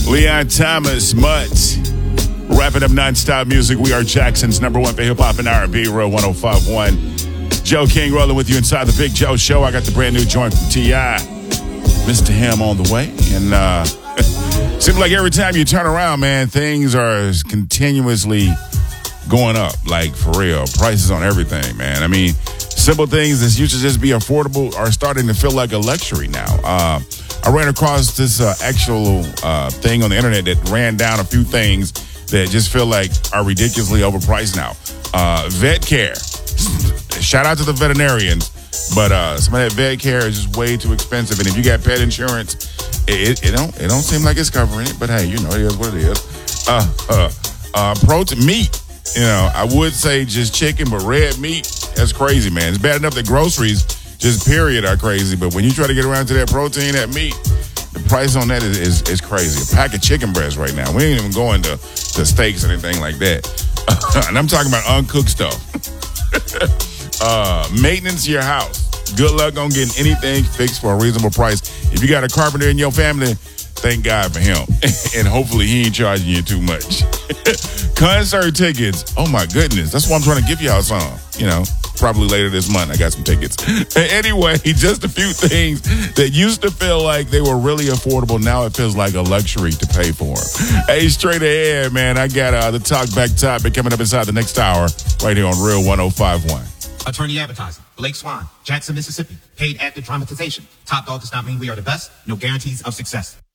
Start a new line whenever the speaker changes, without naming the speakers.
Leon Thomas, Mutt. Wrapping up non-stop music. We are Jackson's number one for hip-hop and R&B, Real 105.1. Joe King rolling with you inside the Big Joe Show. I got the brand new joint from T.I. Mr. Ham on the way. And seems like every time you turn around, man, things are continuously going up. Like, for real. Prices on everything, man. I mean, simple things that used to just be affordable are starting to feel like a luxury now. I ran across this actual thing on the internet that ran down a few things that just feel like are ridiculously overpriced now. Vet care. Shout out to the veterinarians, but some of that vet care is just way too expensive. And if you got pet insurance, it don't seem like it's covering it. But hey, you know, it is what it is. Protein meat. You know, I would say just chicken, but red meat, that's crazy, man. It's bad enough that groceries, just period, are crazy. But when you try to get around to that protein, that meat, the price on that is crazy. A pack of chicken breast right now. We ain't even going to steaks or anything like that. And I'm talking about uncooked stuff. Maintenance to your house. Good luck on getting anything fixed for a reasonable price. If you got a carpenter in your family, thank God for him. And hopefully he ain't charging you too much. Concert tickets. Oh my goodness. That's why I'm trying to give y'all some. You know, probably later this month I got some tickets. Anyway, just a few things that used to feel like they were really affordable. Now it feels like a luxury to pay for them. Hey, straight ahead, man. I got the Talk Back topic coming up inside the next hour right here on Real 105.1.
Attorney advertising. Blake Swan, Jackson, Mississippi. Paid active dramatization. Top dog does not mean we are the best. No guarantees of success.